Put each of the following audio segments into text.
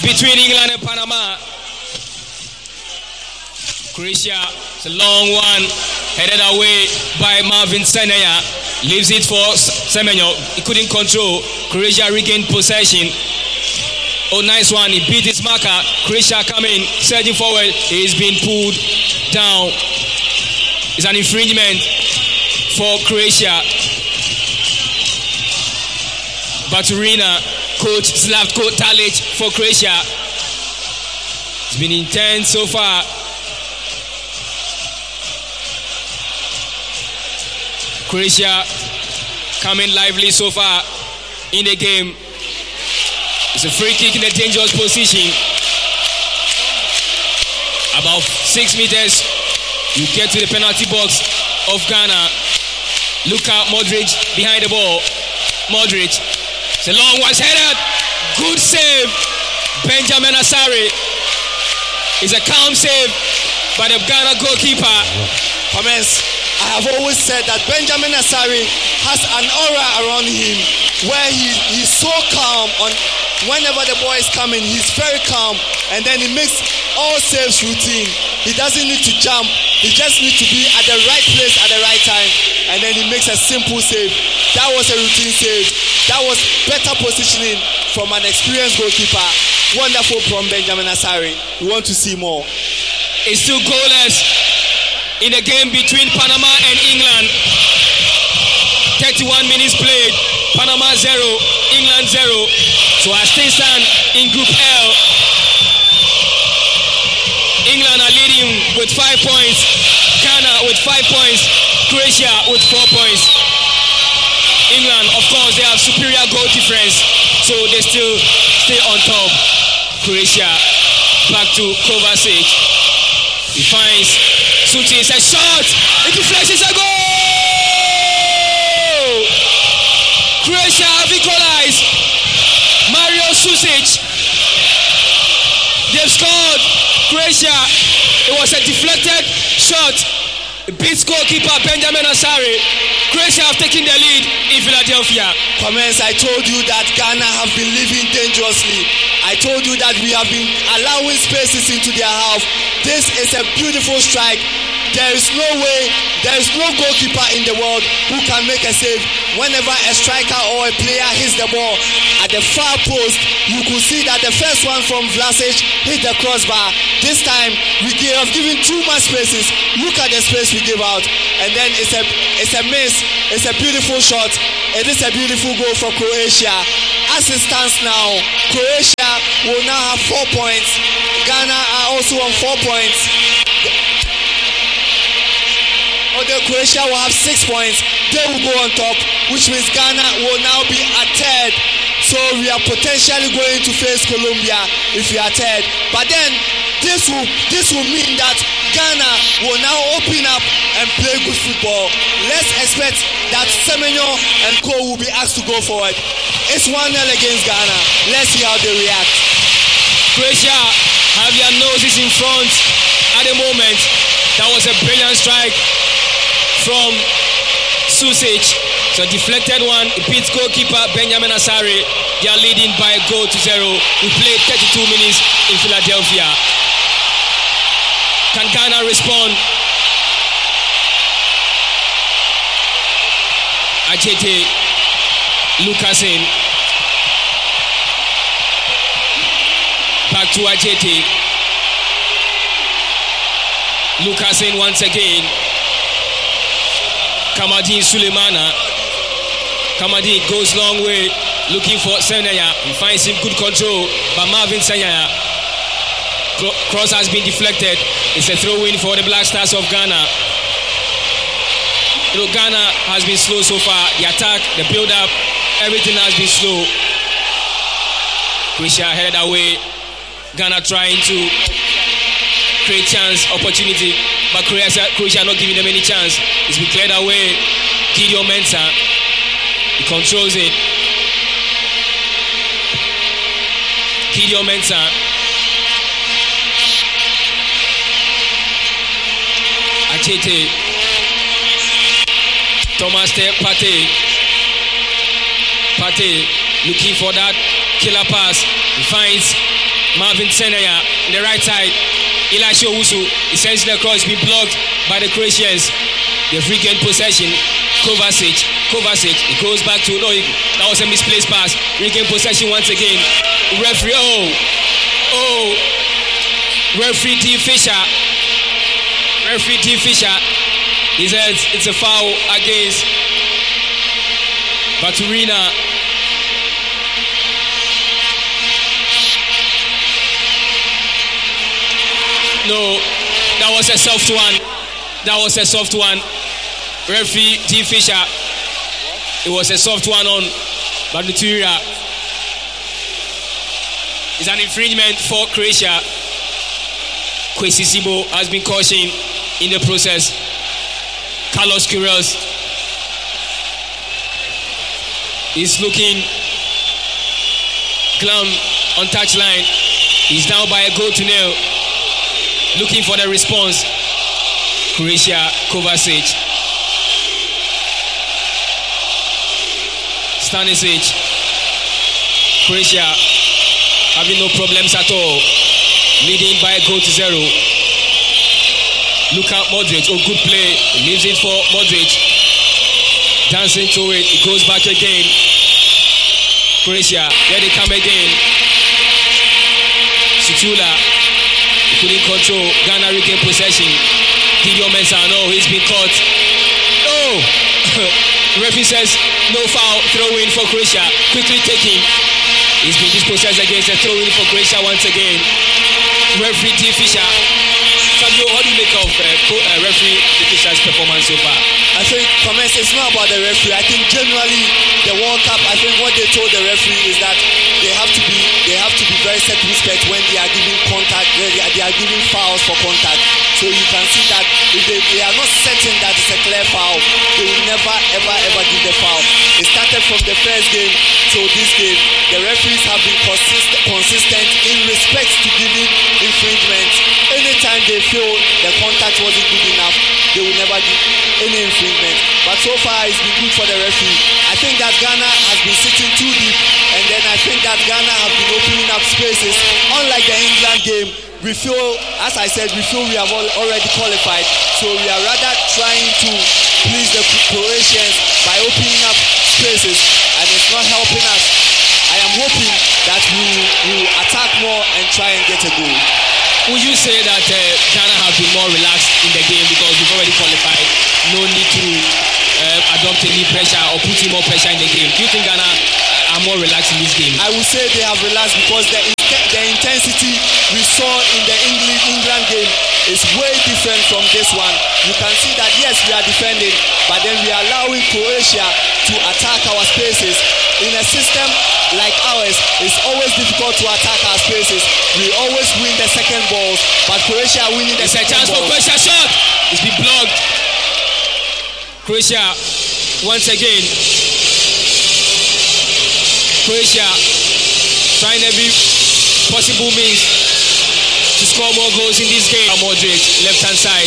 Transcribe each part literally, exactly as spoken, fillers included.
between England and Panama. Croatia, it's a long one, headed away by Marvin Senaya. Leaves it for Semenyo. He couldn't control. Croatia regained possession. Oh, nice one. He beat his marker. Croatia coming, surging forward. He's been pulled down. It's an infringement for Croatia. Baturina, coach Zlatko Talic for Croatia. It's been intense so far. Croatia coming lively so far in the game. It's a free kick in a dangerous position. About six meters, you get to the penalty box of Ghana. Luka Modric behind the ball. Modric, it's a long one, headed. Good save. Benjamin Asare. It's a calm save by the Ghana goalkeeper. Comments. I have always said that Benjamin Asare has an aura around him where he, he's so calm. On whenever the ball is coming, he's very calm, and then he makes all saves routine. He doesn't need to jump. He just needs to be at the right place at the right time, and then he makes a simple save. That was a routine save. That was better positioning from an experienced goalkeeper. Wonderful from Benjamin Asare. We want to see more. It's still goalless in the game between Panama and England. thirty-one minutes played. Panama zero, England zero. So as things stand in Group L, England are leading with five points. Ghana with five points. Croatia with four points. England, of course, they have superior goal difference, so they still stay on top. Croatia back to Kovacic. He finds Suti, it's a shot. It deflects, a goal. Croatia have equalized. Mario Susic. They've scored. Croatia. It was a deflected shot. It beats goalkeeper Benjamin Asare. Croatia have taken the lead in Philadelphia. Comments, I told you that Ghana have been living dangerously. I told you that we have been allowing spaces into their half. This is a beautiful strike. There is no way, there is no goalkeeper in the world who can make a save. Whenever a striker or a player hits the ball at the far post, you could see that the first one from Vlasic hit the crossbar. This time, we have given too much spaces. Look at the space we give out. And then it's a, it's a miss. It's a beautiful shot. It is a beautiful goal for Croatia. As it stands now, Croatia will now have four points. Ghana are also on four points. Although Croatia will have six points, they will go on top, which means Ghana will now be at third. So we are potentially going to face Colombia if we are third. But then this will this will mean that Ghana will now open up and play good football. Let's expect that Semenyo and Co will be asked to go forward. It's one nil against Ghana. Let's see how they react. Croatia have their noses in front at the moment. That was a brilliant strike from Susic. So deflected one. It beats goalkeeper Benjamin Asare. They are leading by a goal to zero. We played thirty-two minutes in Philadelphia. Can Ghana respond? Ajete, Lukasen. Back to Ajete. Lukasen once again. Kamadi Sulemana. Kamadi goes long way looking for Senaya. He finds him good control by Marvin Senaya. Cross has been deflected. It's a throw-in for the Black Stars of Ghana. You know, Ghana has been slow so far. The attack, the build-up, everything has been slow. Croatia headed away. Ghana trying to create chance, opportunity, but Croatia, Croatia not giving them any chance. It's been cleared away. Gideon Mensah, he controls it. Gideon Mensah. Achete. Thomas Partey. Partey looking for that killer pass. He finds Marvin Senaya on the right side. Elisha Owusu, he sends it across, been blocked by the Croatians. They've regained possession. Kovacic, Kovacic, it goes back to, no, that was a misplaced pass. Regain possession once again. Referee, oh, oh, referee D. Fisher. Referee D. Fisher, he says it's a foul against Baturina. No, that was a soft one. That was a soft one. Referee D. Fisher. It was a soft one on Baturina. It's an infringement for Croatia. Kwesi Sibo has been cautioned in the process. Carlos Queiroz is looking glum on touchline. He's down by a goal to nil. Looking for the response. Croatia, Kovacic. Stanisic. Croatia having no problems at all. Leading by a goal to zero. Luka Modric. Oh, good play. He leaves it for Modric. Dancing to it. It goes back again. Croatia. There they come again. Sutula. He couldn't control. Ghana regain possession. Gideon Mensah. No, he's been caught. Oh! The referee says no foul. Throw in for Croatia. Quickly taking. He's been dispossessed against a throw in for Croatia once again. Referee D. Fisher. Fabio, how do you make of uh, uh, referee D. Fisher's performance so far? I think comments, it's not about the referee. I think generally the World Cup, I think what they told the referee is that they have to be they have to be very circumspect when they are giving contact, they are, they are giving fouls for contact. So you can see that if they, they are not certain that it's a clear foul, they will never ever ever give the foul. It started from the first game to this game. The referees have been consistent, consistent in respect to giving infringement. Anytime they feel the contact wasn't good enough, they will never give any infringement. But so far it's been good for the referee. I think that Ghana has been sitting too deep, and then I think that Ghana have been opening up spaces. Unlike the England game, we feel, as I said, we feel we have already qualified. So we are rather trying to please the Croatians by opening up spaces, and it's not helping us. I am hoping that we will attack more and try and get a goal. Would you say that uh, Ghana have been more relaxed in the game because we've already qualified? No need to uh, adopt any pressure or put in more pressure in the game. Do you think Ghana are more relaxed in this game? I would say they have relaxed because the, the intensity we saw in the English, England game is way different from this one. You can see that yes, we are defending, but then we are allowing Croatia to attack our spaces. In a system like ours, it's always difficult to attack our spaces. We always win the second balls, but Croatia winning the it's second balls. It's a chance balls. for Croatia shot. It's been blocked. Croatia, once again. Croatia trying every possible means to score more goals in this game. Modric, left hand side.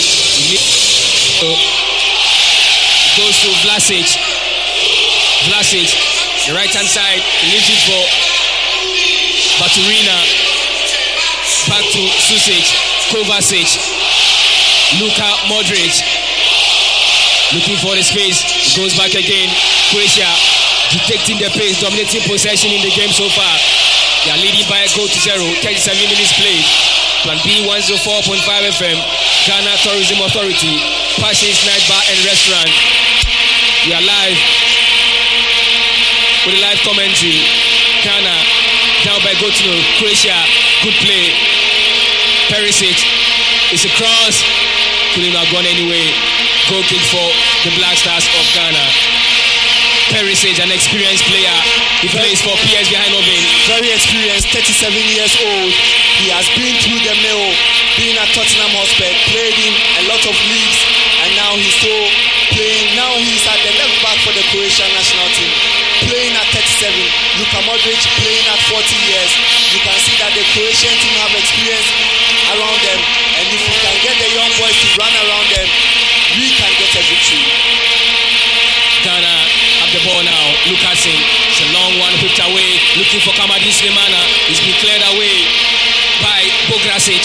Goes to Vlasic. Vlasic, the right hand side. Leaves it for Baturina. Back to Susic. Kovacic. Luka Modric. Looking for the space. Goes back again. Croatia detecting the pace, dominating possession in the game so far. They are leading by a goal to zero. thirty-seven minutes played. Plan B one oh four point five F M. Ghana Tourism Authority. Passions Night Bar and Restaurant. We are live with a live commentary. Ghana down by goal to zero. Croatia, good play. Perisic. It's a cross. Couldn't have gone anyway. Goal kick for the Black Stars of Ghana. Perisic, an experienced player. He plays for P S V Eindhoven. Very experienced, thirty-seven years old. He has been through the mill, been at Tottenham Hotspur, played in a lot of leagues, and now he's still playing. Now he's at the left back for the Croatian national team, playing at thirty-seven. Luka Modric playing at forty years. You can see that the Croatian team have experience around them, and if we can get the young boys to run around them, we can get a victory. Ghana have the ball now. Lukasen, it's a long one, whipped away, looking for Kamadi Slimana. He's been cleared away. by Bograsic.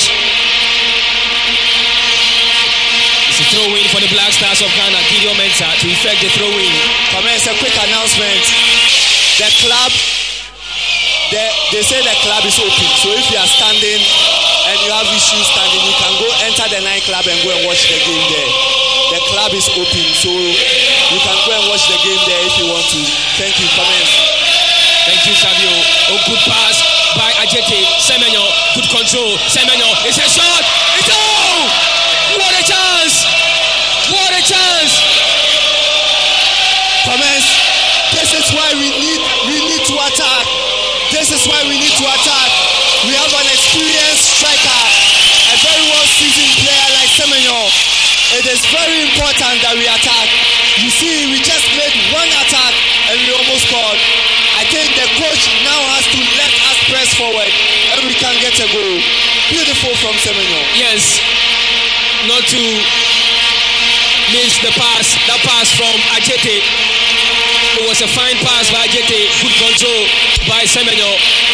It's a throw-in for the Black Stars of Ghana. Gideon Mensah to effect the throw-in. Commence a quick announcement. The club, they, they say the club is open. So if you are standing and you have issues standing, you can go enter the nightclub and go and watch the game there. The club is open, so you can go and watch the game there if you want to. Thank you. Commence. Thank you, Savio. Oh, good pass by Ajete. Semenyo, good control. Semenyo, it's a shot. It's oh! What a chance! What a chance! Commence. This is why we need we need to attack. This is why we need to attack. We have an experienced striker, a very well-seasoned player like Semenyo. It is very important that we attack. You see, we just made one attack and we almost scored. I think the coach now has to let us press forward and we can get a goal. Beautiful from Semenyo. Yes, not to miss the pass. That pass from Ajete. It was a fine pass by Ajete. Good control by Semenyo,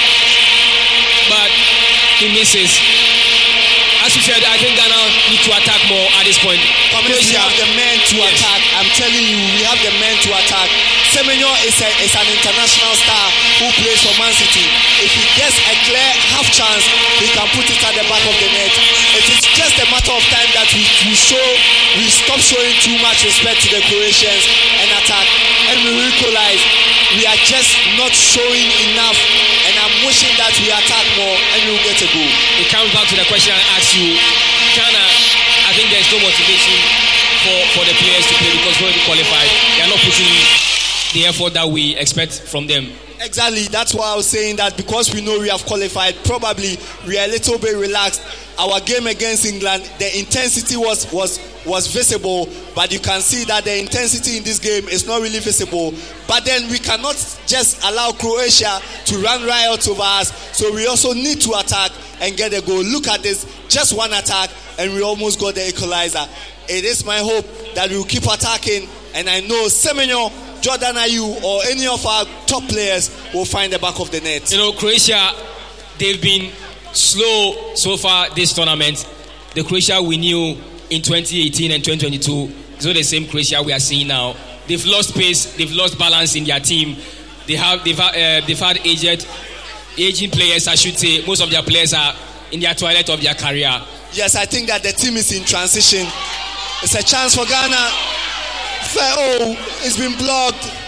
but he misses. As you said, I think Ghana need to attack more at this point. Because we have the men to yes. attack. I'm telling you, we have the men to attack. Semenyo is, a, is an international star who plays for Man City. If he gets a clear half chance, he can put it at the back of the net. It is just a matter of time that we, we show, we stop showing too much respect to the Croatians and attack, and we equalize. We are just not showing enough, and I'm wishing that we attack more and we'll get a goal. It comes back to the question I asked you. Ghana, I think there's no motivation for, for the players to play because we're already qualified. They are not putting the effort that we expect from them. Exactly. That's why I was saying that because we know we have qualified, probably we are a little bit relaxed. Our game against England, the intensity was was was visible, but you can see that the intensity in this game is not really visible. But then we cannot just allow Croatia to run riot over us, so we also need to attack and get a goal. Look at this, just one attack and we almost got the equalizer. It is my hope that we will keep attacking, and I know Semenyo, Jordan Ayew, or any of our top players will find the back of the net. You know, Croatia, they've been slow so far this tournament. The Croatia we knew in twenty eighteen and twenty twenty-two is not the same Croatia we are seeing now. They've lost pace, they've lost balance in their team. They have they've uh, they've had aged aging players, I should say. Most of their players are in their twilight of their career. Yes, I think that the team is in transition. It's a chance for Ghana. Oh, it's been blocked.